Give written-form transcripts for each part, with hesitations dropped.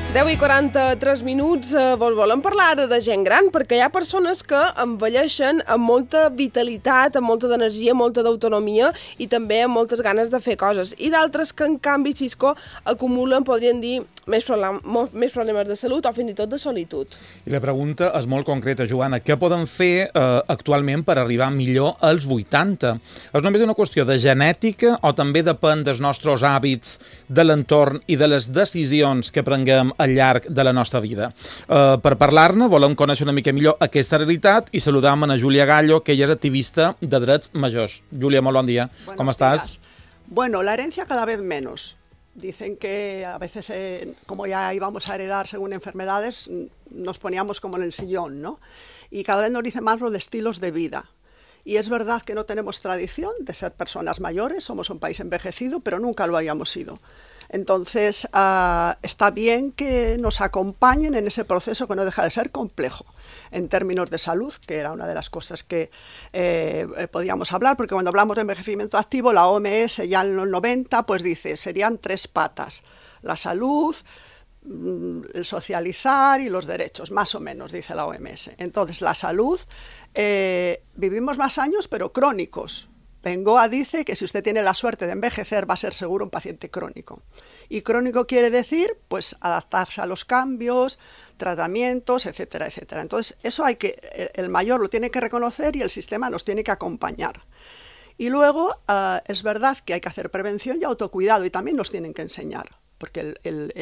10:43, volem parlar ara de gent gran, perquè hi ha persones que envelleixen amb molta vitalitat, amb molta d'energia, molta d'autonomia i també amb moltes ganes de fer coses. I d'altres que, en canvi, Xisco, acumulen, podríem dir, més problemes de salut o fins i tot de solitud. I la pregunta és molt concreta, Joana. Què poden fer actualment per arribar millor als 80? És només una qüestió de genètica o també depèn dels nostres hàbits, de l'entorn i de les decisions que prenguem al llarg de la nostra vida? Per parlar-ne, volem conèixer una mica millor aquesta realitat i saludam a Júlia Gallo, que ella és activista de drets majors. Júlia, molt bon dia. ¿Cómo estás? Bueno, la herencia cada vez menos. Dicen que a veces, como ya íbamos a heredar según enfermedades, nos poníamos como en el sillón, ¿no? Y cada vez nos dicen más lo de estilos de vida. Y es verdad que no tenemos tradición de ser personas mayores, somos un país envejecido, pero nunca lo habíamos sido. Entonces, está bien que nos acompañen en ese proceso que no deja de ser complejo en términos de salud, que era una de las cosas que podíamos hablar, porque cuando hablamos de envejecimiento activo, la OMS ya en los 90 pues dice, serían 3 patas, la salud, el socializar y los derechos, más o menos, dice la OMS. Entonces, la salud, vivimos más años, pero crónicos. Bengoa dice que si usted tiene la suerte de envejecer va a ser seguro un paciente crónico. Y crónico quiere decir, pues, adaptarse a los cambios, tratamientos, etcétera, etcétera. Entonces, eso el mayor lo tiene que reconocer y el sistema nos tiene que acompañar. Y luego, es verdad que hay que hacer prevención y autocuidado y también nos tienen que enseñar. Porque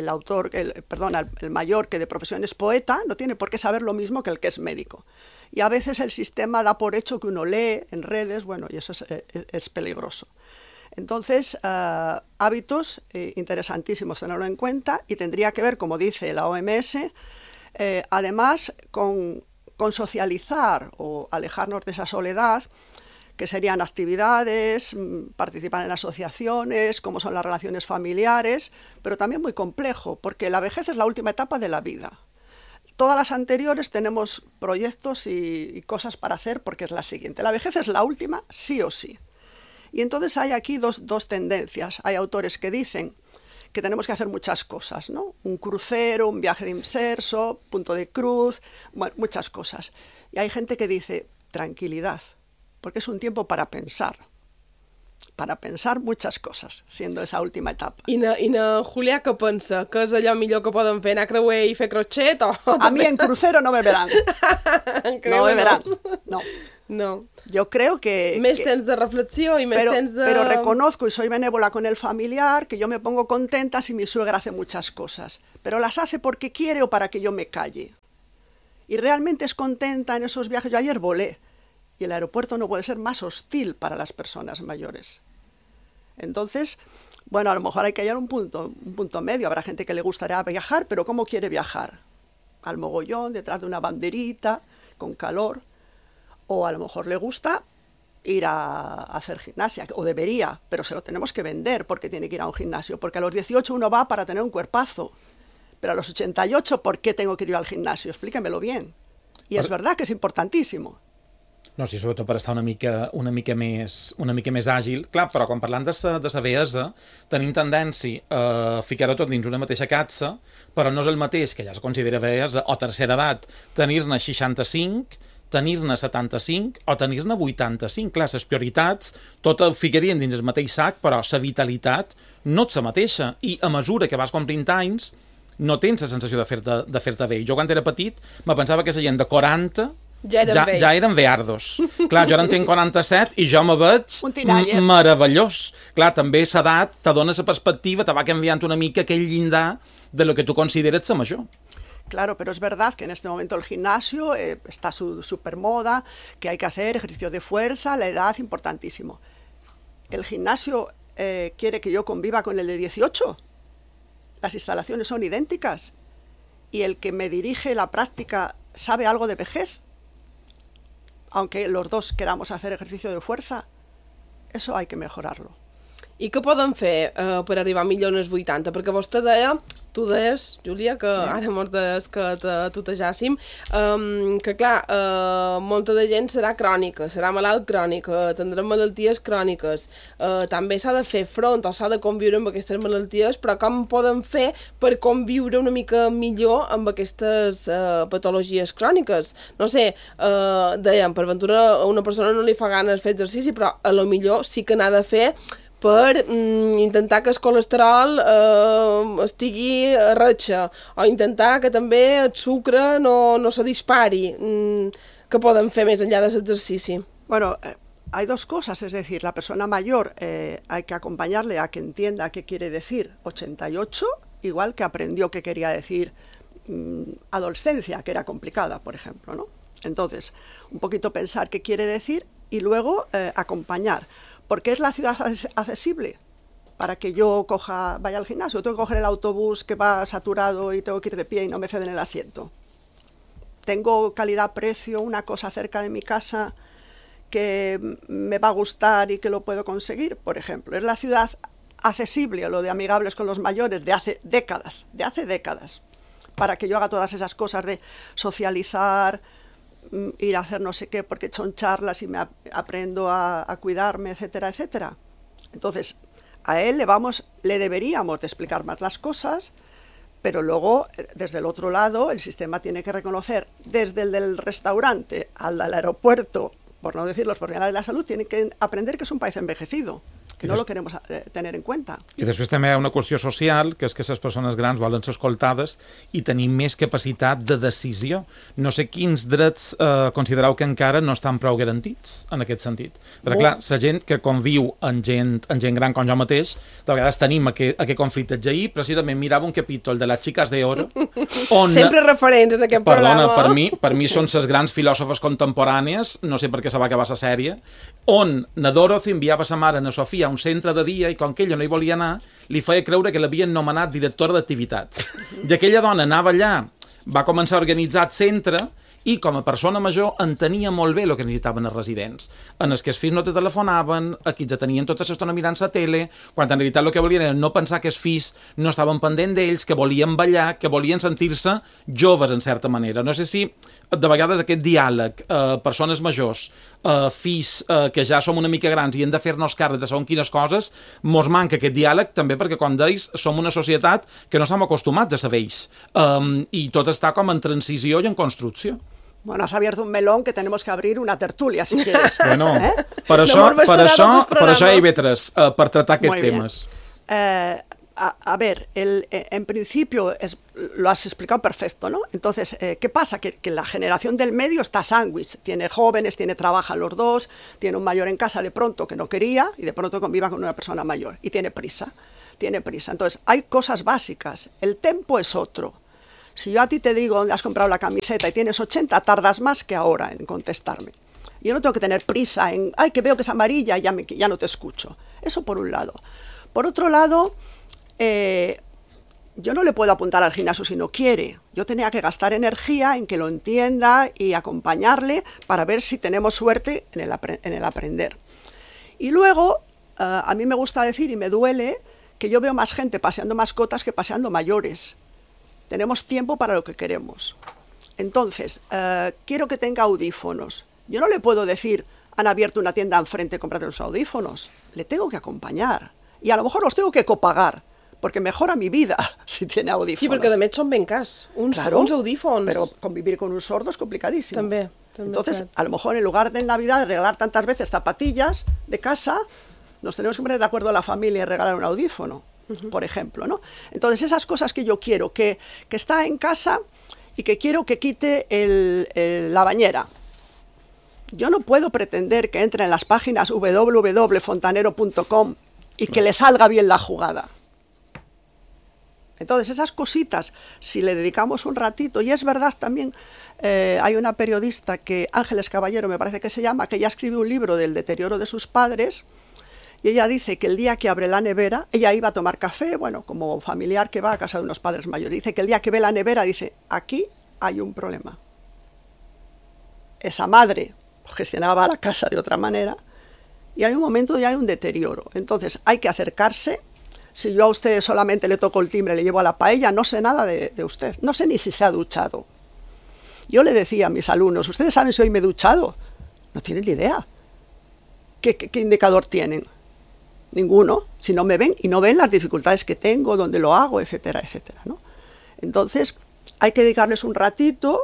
el mayor que de profesión es poeta no tiene por qué saber lo mismo que el que es médico. Y a veces el sistema da por hecho que uno lee en redes, bueno, y eso es peligroso. Entonces, hábitos interesantísimos tenerlo en cuenta y tendría que ver, como dice la OMS, además con socializar o alejarnos de esa soledad, que serían actividades, participar en asociaciones, cómo son las relaciones familiares, pero también muy complejo, porque la vejez es la última etapa de la vida. Todas las anteriores tenemos proyectos y cosas para hacer porque es la siguiente. La vejez es la última, sí o sí. Y entonces hay aquí dos tendencias. Hay autores que dicen que tenemos que hacer muchas cosas, ¿no? Un crucero, un viaje de inserso, punto de cruz, bueno, muchas cosas. Y hay gente que dice, tranquilidad, porque es un tiempo para pensar muchas cosas, siendo esa última etapa. I na Julià què pensa? Que és allò millor que poden fer? Anar a creuer i fer crochet? A mí en crucero no me verán. No me verán, no. No. Yo creo que... Més temps de reflexió i més temps de... Pero reconozco, y soy benévola con el familiar, que yo me pongo contenta si mi suegra hace muchas cosas. Pero las hace porque quiere o para que yo me calle. Y realmente es contenta en esos viajes. Yo ayer volé. Y el aeropuerto no puede ser más hostil para las personas mayores. Entonces, bueno, a lo mejor hay que hallar un punto medio. Habrá gente que le gustaría viajar, pero ¿cómo quiere viajar? Al mogollón, detrás de una banderita, con calor. O a lo mejor le gusta ir a hacer gimnasia, o debería, pero se lo tenemos que vender porque tiene que ir a un gimnasio. Porque a los 18 uno va para tener un cuerpazo. Pero a los 88, ¿por qué tengo que ir al gimnasio? Explíquemelo bien. Y es verdad que es importantísimo. No, sí, sobretot per estar una mica més àgil. Clar, però quan parlem de la vellesa, tenim tendència a ficar-ho tot dins una mateixa capsa, però no és el mateix, que ja es considera vellesa, o tercera edat, tenir-ne 65, tenir-ne 75 o tenir-ne 85. Clar, les prioritats tot ho ficarien dins el mateix sac, però la vitalitat no és la mateixa. I a mesura que vas complint anys, no tens la sensació de fer-te vell. Jo quan era petit me pensava que la gent de 40... Ja eren veardos. Clar, jo ara en tinc 47 i jo me veig meravellós. Clar, també l'edat te dona la perspectiva, te va canviant una mica aquell llindar de lo que tu consideres la major. Claro, pero es verdad que en este momento el gimnasio está súper moda, que hay que hacer ejercicio de fuerza, la edad, importantísimo. ¿El gimnasio quiere que yo conviva con el de 18? Las instalaciones son idénticas. ¿Y el que me dirige la práctica sabe algo de vejez? Aunque los dos queramos hacer ejercicio de fuerza, eso hay que mejorarlo. I què podem fer per arribar millor als 80? Perquè vostè deia, tu deies, Júlia, que ara mos deies que tutejàssim, que clar, molta de gent serà crònica, serà malalt crònic, tindrà malalties cròniques. També s'ha de fer front o s'ha de conviure amb aquestes malalties, però com podem fer per conviure una mica millor amb aquestes patologies cròniques? No sé, dèiem, per ventura a una persona no li fa ganes fer exercici, però a lo millor sí que n'ha de fer per intentar que el colesterol estigui a ratxa, o intentar que també el sucre no se dispari. Què podem fer més enllà de l'exercici? Bueno, hay dos cosas, es decir, la persona mayor hay que acompañarle a que entienda qué quiere decir 88, igual que aprendió qué quería decir adolescencia, que era complicada, por ejemplo, ¿no? Entonces, un poquito pensar qué quiere decir y luego acompañar. ¿Por qué es la ciudad accesible? Para que yo vaya al gimnasio. Tengo que coger el autobús que va saturado y tengo que ir de pie y no me ceden el asiento. Tengo calidad-precio, una cosa cerca de mi casa que me va a gustar y que lo puedo conseguir, por ejemplo. Es la ciudad accesible, lo de amigables con los mayores, de hace décadas, para que yo haga todas esas cosas de socializar, ir a hacer no sé qué porque son charlas y me aprendo a cuidarme, etcétera, etcétera. Entonces, a él le deberíamos de explicar más las cosas, pero luego, desde el otro lado, el sistema tiene que reconocer, desde el del restaurante al del aeropuerto, por no decir los profesionales de la salud, tienen que aprender que es un país envejecido, que no lo queremos tener en cuenta. I després també hi ha una qüestió social, que és que les persones grans volen ser escoltades i tenir més capacitat de decisió. No sé quins drets considereu que encara no estan prou garantits en aquest sentit. Perquè, clar, la gent que conviu amb gent gran com jo mateix, de vegades tenim aquest conflicte. Ahir, precisament, mirava un capítol de Las Chicas de Oro, on... Sempre referents en aquest programa. Perdona, per mi són les grans filòsofes contemporànies, no sé per què se va acabar la sèrie, on na Dorothy enviava sa mare, na Sofia, a un centre de dia i com que ella no hi volia anar, li feia creure que l'havien nomenat directora d'activitats. I aquella dona anava allà, va començar a organitzar el centre i com a persona major entenia molt bé el que necessitaven els residents. En els que els fills no te telefonaven, aquí ja tenien tota l'estona mirant la tele, quan en realitat el que volien era no pensar que els fills no estaven pendent d'ells, que volien ballar, que volien sentir-se joves en certa manera. No sé si de vegades aquest diàleg, persones majors, fills que ja som una mica grans i hem de fer-nos càrrec de segons quines coses, mos manca aquest diàleg també perquè, com deis, som una societat que no estem acostumats a saber-hi i tot està com en transició i en construcció. Bueno, has abierto un melón que tenemos que abrir una tertulia, si quieres. Bueno, per això hi ha IB3, per tratar aquests temes. A ver, en principio lo has explicado perfecto, ¿no? Entonces, ¿qué pasa? Que la generación del medio está sándwich. Tiene jóvenes, trabajan los dos, tiene un mayor en casa de pronto que no quería y de pronto conviva con una persona mayor y tiene prisa. Entonces, hay cosas básicas. El tempo es otro. Si yo a ti te digo dónde has comprado la camiseta y tienes 80, tardas más que ahora en contestarme. Yo no tengo que tener prisa en, ay, que veo que es amarilla y ya no te escucho. Eso por un lado. Por otro lado, yo no le puedo apuntar al gimnasio si no quiere. Yo tenía que gastar energía en que lo entienda y acompañarle para ver si tenemos suerte en el aprender. Y luego, a mí me gusta decir y me duele que yo veo más gente paseando mascotas que paseando mayores. Tenemos tiempo para lo que queremos. Entonces, quiero que tenga audífonos. Yo no le puedo decir, han abierto una tienda enfrente, cómprate los audífonos. Le tengo que acompañar. Y a lo mejor los tengo que copagar, porque mejora mi vida si tiene audífonos. Sí, perquè a més són ben cars, uns audífons. Pero convivir con un sordo es complicadísimo. També Entonces, a lo mejor en lugar de en Navidad regalar tantas veces zapatillas de casa, nos tenemos que poner de acuerdo a la familia y regalar un audífono. Por ejemplo, ¿no? Entonces, esas cosas que yo quiero, que está en casa y que quiero que quite la bañera. Yo no puedo pretender que entre en las páginas www.fontanero.com y que le salga bien la jugada. Entonces, esas cositas, si le dedicamos un ratito, y es verdad también, hay una periodista, Ángeles Caballero me parece que se llama, que ella escribe un libro del deterioro de sus padres. Y ella dice que el día que abre la nevera, ella iba a tomar café, bueno, como familiar que va a casa de unos padres mayores, dice que el día que ve la nevera, dice, aquí hay un problema. Esa madre gestionaba la casa de otra manera y hay un momento donde hay un deterioro. Entonces hay que acercarse. Si yo a usted solamente le toco el timbre, le llevo a la paella, no sé nada de usted, no sé ni si se ha duchado. Yo le decía a mis alumnos, ¿ustedes saben si hoy me he duchado? No tienen ni idea. ¿Qué indicador tienen? Ninguno, si no me ven y no ven las dificultades que tengo, dónde lo hago, etcétera, etcétera, ¿no? Entonces, hay que dedicarles un ratito,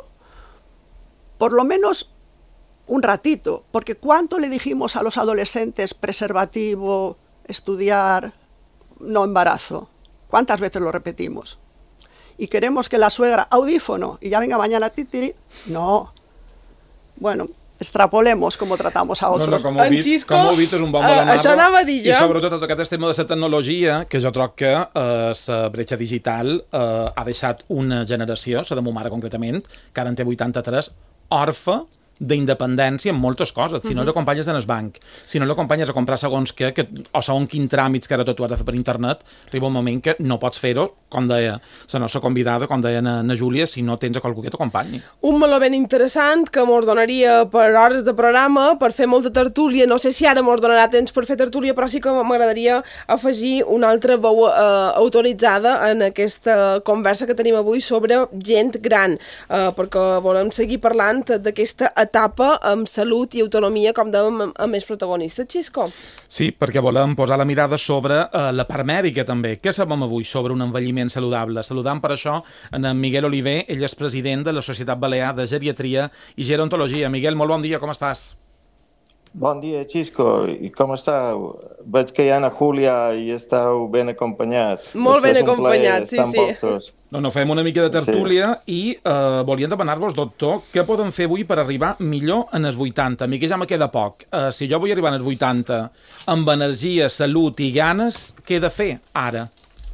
por lo menos un ratito, porque ¿cuánto le dijimos a los adolescentes preservativo, estudiar, no embarazo? ¿Cuántas veces lo repetimos? Y queremos que la suegra, audífono, y ya venga mañana titiri. No. Bueno, extrapolemos com tratamos a altres. Com heu vist, és un bon balonarro. Això anava a dir jo. I sobretot tot aquest tema de la tecnologia, que jo troc que la bretxa digital ha deixat una generació, la de ma mare concretament, que ara en té 83, orfa d'independència en moltes coses. Si no l'acompanyes en el banc, si no l'acompanyes a comprar segons què, o segons quin tràmits que ara tot ho has de fer per internet, arriba un moment que no pots fer-ho, com deia la nostra convidada, com deia na Júlia, si no tens a qualcú que t'acompanyi. Un meló ben interessant que mos donaria per hores de programa, per fer molta tertúlia. No sé si ara mos donarà temps per fer tertúlia, però sí que m'agradaria afegir una altra veu autoritzada en aquesta conversa que tenim avui sobre gent gran, perquè volem seguir parlant d'aquesta etapa amb salut i autonomia, com dèiem, a més protagonista. Xisco? Sí, perquè volem posar la mirada sobre la part mèdica també. Què sabem avui sobre un envelliment saludable? Saludam per això en Miguel Oliver, ell és president de la Societat Balear de Geriatria i Gerontologia. Miguel, molt bon dia, com estàs? Bon dia, Xisco, i com estàu? Veig que hi ha Júlia i estàu ben acompanyats. Molt ben acompanyats, sí. No, fem una mica de tertúlia i volíem demanar-vos, doctor, què podem fer avui per arribar millor en els 80? A mi que ja me queda poc. Si jo vull arribar en els 80 amb energia, salut i ganes, què he de fer ara?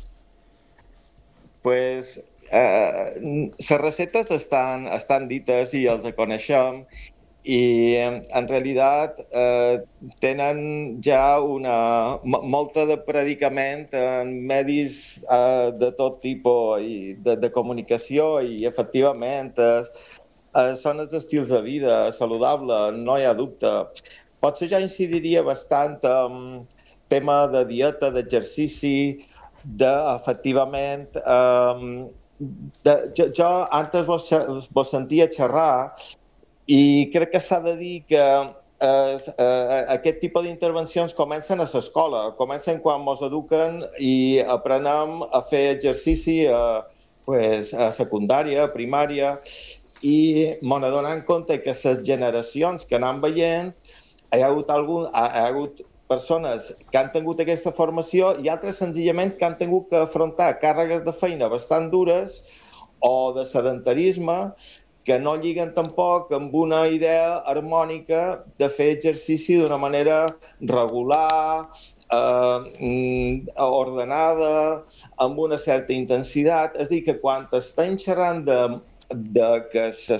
Pues les receptes estan dites i els coneixem, i en realitat tenen ja molta de predicament en medis de tot tipus i de comunicació, i efectivament són els estils de vida saludable, no hi ha dubte. Potser ja incidiria bastant en tema de dieta, d'exercici, efectivament... Jo antes vos sentia xerrar i crec que s'ha de dir que aquest tipus d'intervencions comencen a l'escola, comencen quan ens eduquen i aprenem a fer exercici a secundària, a primària, i m'ho donant compte que les generacions que anem veient hi ha hagut persones que han tingut aquesta formació i altres senzillament que han tingut que afrontar càrregues de feina bastant dures o de sedentarisme que no lliguen tampoc amb una idea harmònica de fer exercici d'una manera regular, ordenada, amb una certa intensitat. És a dir, que quan estem xerrant de que la